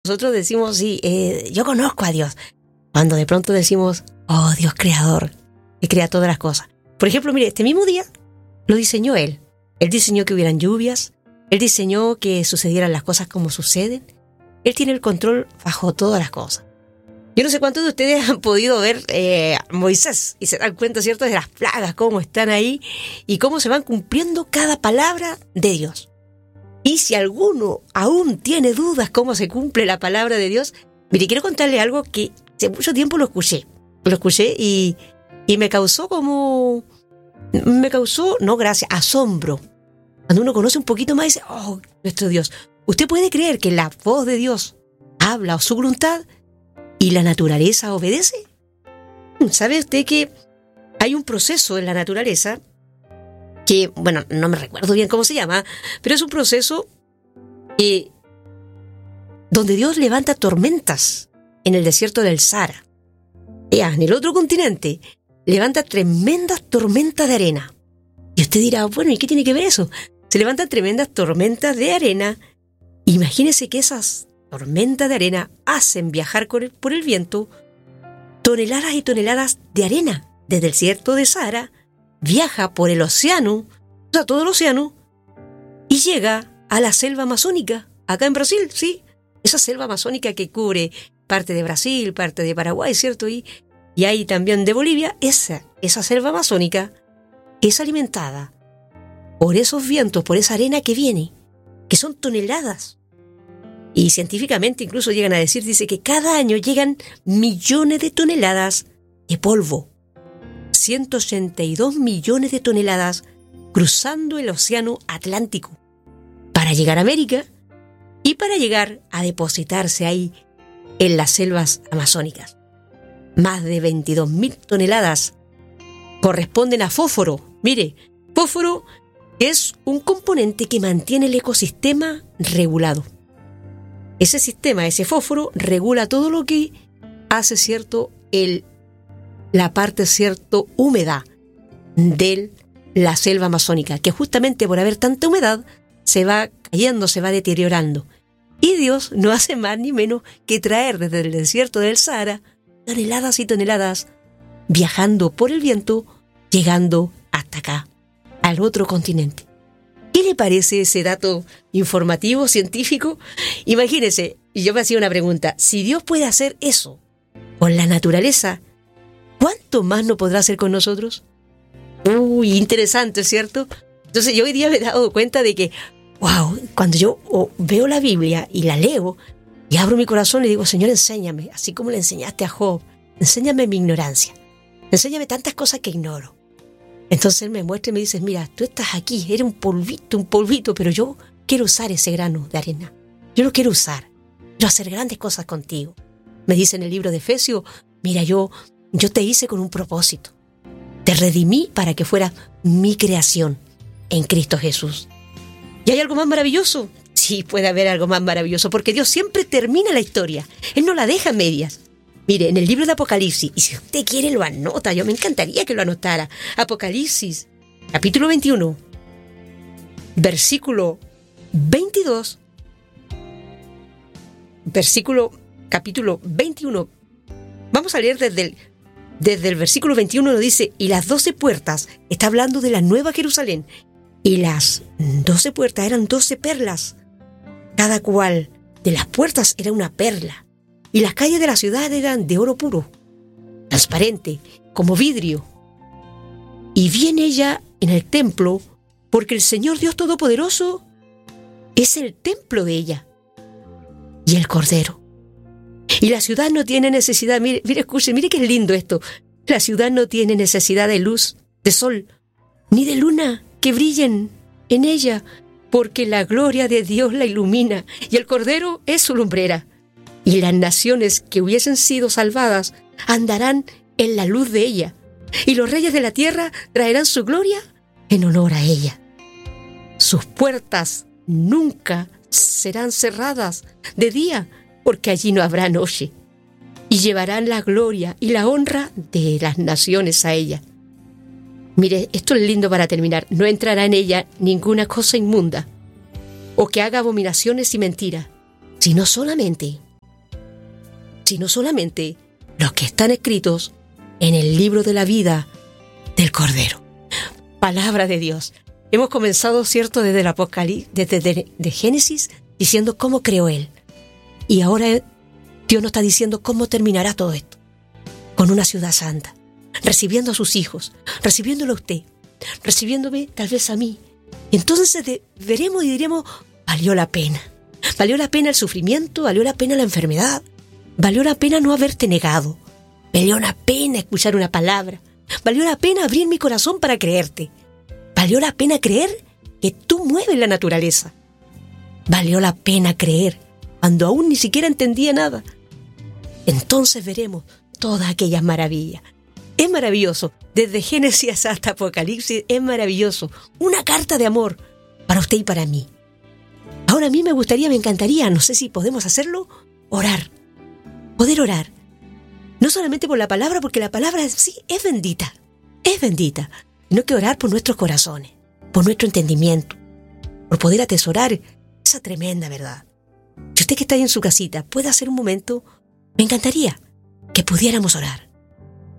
Nosotros decimos, sí, yo conozco a Dios. Cuando de pronto decimos, oh, Dios creador, que crea todas las cosas. Por ejemplo, mire, este mismo día lo diseñó Él. Él diseñó que hubieran lluvias. Él diseñó que sucedieran las cosas como suceden. Él tiene el control bajo todas las cosas. Yo no sé cuántos de ustedes han podido ver Moisés y se dan cuenta, ¿cierto?, de las plagas, cómo están ahí y cómo se van cumpliendo cada palabra de Dios. Y si alguno aún tiene dudas cómo se cumple la palabra de Dios, mire, quiero contarle algo que hace mucho tiempo lo escuché y me causó no gracia, asombro. Cuando uno conoce un poquito más dice, oh, nuestro Dios. ¿Usted puede creer que la voz de Dios habla su voluntad y la naturaleza obedece? ¿Sabe usted que hay un proceso en la naturaleza que, bueno, no me recuerdo bien cómo se llama, pero es un proceso donde Dios levanta tormentas en el desierto del Sahara? En el otro continente levanta tremendas tormentas de arena. Y usted dirá, bueno, ¿y qué tiene que ver eso? Se levantan tremendas tormentas de arena. Imagínese que esas tormentas de arena hacen viajar por el viento toneladas y toneladas de arena. Desde el desierto de Sahara viaja por el océano, o sea, todo el océano, y llega a la selva amazónica, acá en Brasil, sí. Esa selva amazónica que cubre parte de Brasil, parte de Paraguay, ¿cierto? Y hay también de Bolivia. Esa selva amazónica es alimentada por esos vientos, por esa arena que viene, que son toneladas. Y científicamente incluso llegan a decir, dice que cada año llegan millones de toneladas de polvo. 182 millones de toneladas cruzando el océano Atlántico para llegar a América y para llegar a depositarse ahí en las selvas amazónicas. Más de 22.000 toneladas corresponden a fósforo. Mire, fósforo es un componente que mantiene el ecosistema regulado. Ese sistema, ese fósforo, regula todo lo que hace, ¿cierto?, la parte, ¿cierto?, húmeda de la selva amazónica, que justamente por haber tanta humedad se va cayendo, se va deteriorando. Y Dios no hace más ni menos que traer desde el desierto del Sahara toneladas y toneladas, viajando por el viento, llegando hasta acá, al otro continente. ¿Qué le parece ese dato informativo, científico? Imagínese, y yo me hacía una pregunta, si Dios puede hacer eso con la naturaleza, ¿cuánto más no podrá hacer con nosotros? Uy, interesante, ¿cierto? Entonces yo hoy día me he dado cuenta de que, wow, cuando yo veo la Biblia y la leo y abro mi corazón y digo, Señor, enséñame, así como le enseñaste a Job, enséñame mi ignorancia, enséñame tantas cosas que ignoro. Entonces Él me muestra y me dice, mira, tú estás aquí, eres un polvito, pero yo quiero usar ese grano de arena. Yo lo quiero usar, quiero hacer grandes cosas contigo. Me dice en el libro de Efesios, mira, yo te hice con un propósito. Te redimí para que fueras mi creación en Cristo Jesús. ¿Y hay algo más maravilloso? Sí, puede haber algo más maravilloso, porque Dios siempre termina la historia. Él no la deja a medias. Mire, en el libro de Apocalipsis, y si usted quiere lo anota, yo me encantaría que lo anotara. Apocalipsis, capítulo 21, versículo 22, capítulo 21. Vamos a leer desde el versículo 21, nos dice, y las 12 puertas, está hablando de la Nueva Jerusalén, y las 12 puertas eran 12 perlas. Cada cual de las puertas era una perla. Y las calles de la ciudad eran de oro puro, transparente, como vidrio. Y vi en ella, en el templo, porque el Señor Dios Todopoderoso es el templo de ella, y el Cordero. Y la ciudad no tiene necesidad, mire, escuche, mire qué lindo esto. La ciudad no tiene necesidad de luz, de sol, ni de luna que brillen en ella, porque la gloria de Dios la ilumina, y el Cordero es su lumbrera. Y las naciones que hubiesen sido salvadas andarán en la luz de ella, y los reyes de la tierra traerán su gloria en honor a ella. Sus puertas nunca serán cerradas de día, porque allí no habrá noche, y llevarán la gloria y la honra de las naciones a ella. Mire, esto es lindo para terminar. No entrará en ella ninguna cosa inmunda, o que haga abominaciones y mentira, sino solamente sino solamente los que están escritos en el libro de la vida del Cordero. Palabra de Dios. Hemos comenzado, ¿cierto?, desde el Apocalipsis, desde Génesis, diciendo cómo creó Él. Y ahora Dios nos está diciendo cómo terminará todo esto. Con una ciudad santa, recibiendo a sus hijos, recibiéndolo a usted, recibiéndome tal vez a mí. Entonces veremos y diremos, valió la pena. Valió la pena el sufrimiento, valió la pena la enfermedad, valió la pena no haberte negado, valió la pena escuchar una palabra, valió la pena abrir mi corazón para creerte, valió la pena creer que tú mueves la naturaleza, valió la pena creer cuando aún ni siquiera entendía nada. Entonces veremos todas aquellas maravillas. Es maravilloso, desde Génesis hasta Apocalipsis, es maravilloso. Una carta de amor para usted y para mí. Ahora a mí me encantaría, no sé si podemos hacerlo, orar. Poder orar. No solamente por la palabra, porque la palabra en sí es bendita, sino que orar por nuestros corazones, por nuestro entendimiento, por poder atesorar esa tremenda verdad. Si usted que está ahí en su casita puede hacer un momento, me encantaría que pudiéramos orar.